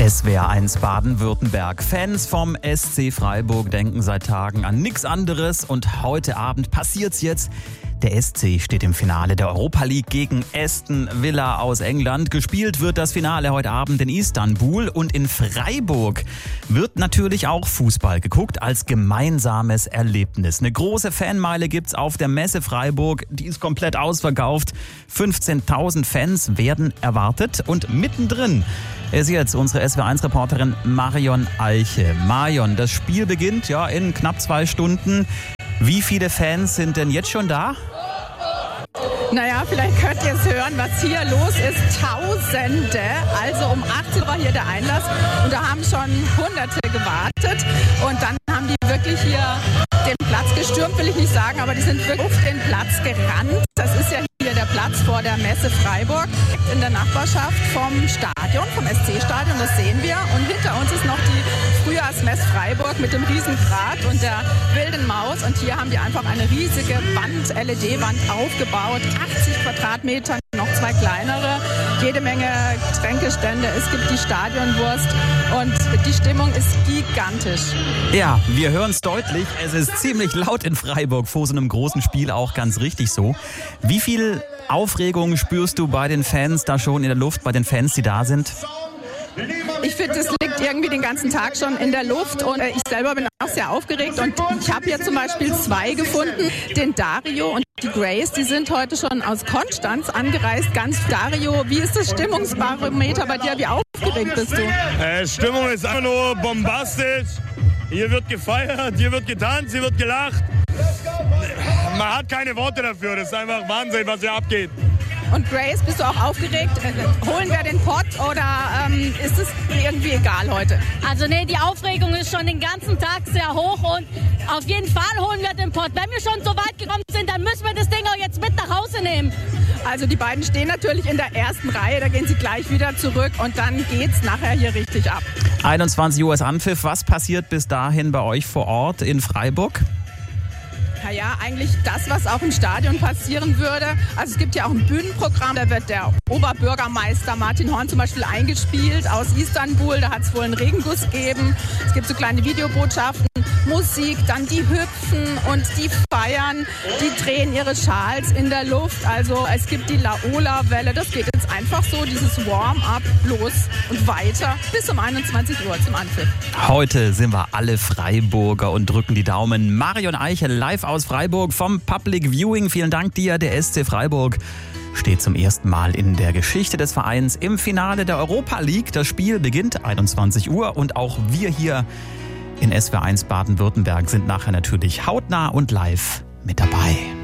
SWR1 Baden-Württemberg. Fans vom SC Freiburg denken seit Tagen an nichts anderes und heute Abend passiert's jetzt. Der SC steht im Finale der Europa League gegen Aston Villa aus England. Gespielt wird das Finale heute Abend in Istanbul und in Freiburg wird natürlich auch Fußball geguckt als gemeinsames Erlebnis. Eine große Fanmeile gibt's auf der Messe Freiburg, die ist komplett ausverkauft. 15.000 Fans werden erwartet und mittendrin ist jetzt unsere SWR1-Reporterin Marion Eiche. Marion, das Spiel beginnt ja in knapp 2 Stunden. Wie viele Fans sind denn jetzt schon da? Naja, vielleicht könnt ihr es hören, was hier los ist. Tausende. Also um 18 Uhr war hier der Einlass und da haben schon Hunderte gewartet. Und dann haben die wirklich hier den Platz gestürmt, will ich nicht sagen, aber die sind wirklich auf den Platz gerannt. Das ist ja hier der Platz vor der Messe Freiburg, in der Nachbarschaft vom Stadion, vom SC-Stadion, das sehen wir. Und hinter uns ist noch die Frühjahrsmesse Freiburg mit dem riesen Grat und der wilden Maus. Und hier haben die einfach eine riesige Wand, LED-Wand aufgebaut, 80 Quadratmeter, noch 2 kleinere, jede Menge Getränkestände, es gibt die Stadionwurst und die Stimmung ist gigantisch. Ja, wir hören es deutlich, es ist ziemlich laut in Freiburg, vor so einem großen Spiel auch ganz richtig so. Wie viel Aufregung spürst du bei den Fans da schon in der Luft, bei den Fans, die da sind? Ich finde, das liegt irgendwie den ganzen Tag schon in der Luft und ich selber bin auch sehr aufgeregt und ich habe hier zum Beispiel 2 gefunden, den Dario und die Grace, die sind heute schon aus Konstanz angereist. Ganz Dario, wie ist das Stimmungsbarometer bei dir? Wie aufgeregt bist du? Stimmung ist einfach nur bombastisch. Hier wird gefeiert, hier wird getanzt, hier wird gelacht. Man hat keine Worte dafür, das ist einfach Wahnsinn, was hier abgeht. Und Grace, bist du auch aufgeregt? Holen wir den Pott oder ist es irgendwie egal heute? Also nee, die Aufregung ist schon den ganzen Tag sehr hoch und auf jeden Fall holen wir den Pott. Wenn wir schon so weit gekommen sind, dann müssen wir das Ding auch jetzt mit nach Hause nehmen. Also die beiden stehen natürlich in der ersten Reihe, da gehen sie gleich wieder zurück und dann geht's nachher hier richtig ab. 21 Uhr ist Anpfiff. Was passiert bis dahin bei euch vor Ort in Freiburg? Ja, eigentlich das, was auch im Stadion passieren würde. Also es gibt ja auch ein Bühnenprogramm, da wird der Oberbürgermeister Martin Horn zum Beispiel eingespielt aus Istanbul. Da hat es wohl einen Regenguss gegeben. Es gibt so kleine Videobotschaften, Musik, dann die hüpfen und die feiern, die drehen ihre Schals in der Luft. Also es gibt die Laola-Welle. Das geht jetzt einfach so, dieses Warm-up los und weiter bis um 21 Uhr zum Anpfiff. Heute sind wir alle Freiburger und drücken die Daumen. Marion Eiche live aus Freiburg vom Public Viewing. Vielen Dank dir. Der SC Freiburg steht zum ersten Mal in der Geschichte des Vereins im Finale der Europa League. Das Spiel beginnt 21 Uhr und auch wir hier in SWR1 Baden-Württemberg sind nachher natürlich hautnah und live mit dabei.